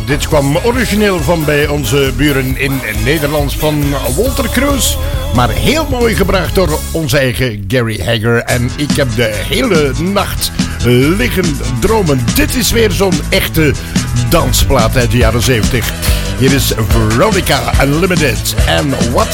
Dit kwam origineel van bij onze buren in Nederlands van Walter Cruz. Maar heel mooi gebracht door onze eigen Gary Hagger. En ik heb de hele nacht liggen dromen. Dit is weer zo'n echte dansplaat uit de jaren 70. Hier is Veronica Unlimited. En What